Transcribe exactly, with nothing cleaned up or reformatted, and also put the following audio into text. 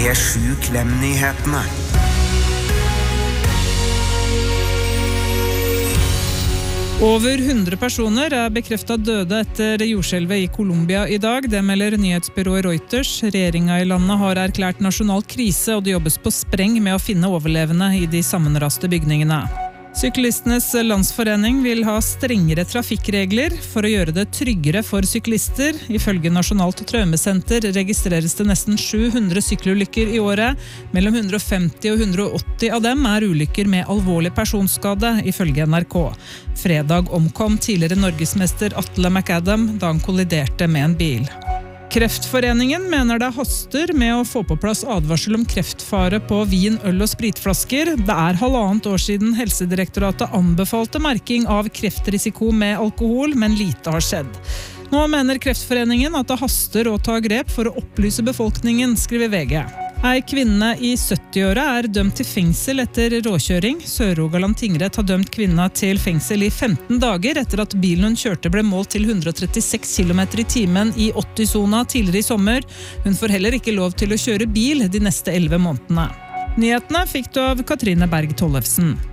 P sju Klem-nyhetene. Over hundre personer er bekreftet døde etter jordskjelvet i Colombia i dag. Det melder nyhetsbyrået Reuters. Regjeringen i landet har erklært nasjonal krise, og det jobbes på spreng med å finne overlevende i de sammenraste bygningene. Syklistenes landsforening vil ha strengere trafikkregler for å gjøre det tryggere for syklister. Ifølge Nasjonalt traumesenter registreres det nesten sju hundre sykkelulykker i året. Mellom hundre og femti og hundre og åtti av dem er ulykker med alvorlig personskade, ifølge N R K. Fredag omkom tidligere norgesmester Atle McAdam da han kolliderte med en bil. Kreftforeningen mener det haster med å få på plass advarsel om kreftfare på vin, øl og spritflasker. Det er halvannet år siden Helsedirektoratet anbefalte merking av kreftrisiko med alkohol, men lite har skjedd. Nå mener Kreftforeningen at det haster å ta grep for å opplyse befolkningen, skriver V G. Ei kvinne i sytti-åra er dømt til fengsel etter råkjøring. Sør-Rogaland tingrett har dømt kvinna til fengsel i femten dager etter at bilen hun kjørte ble målt til hundre og trettiseks kilometer i timen i åtti-sona tidligere i sommer. Hun får heller ikke lov til å kjøre bil de neste elleve månedene. Nyhetene fikk du av Katrine Berg Tollefsen.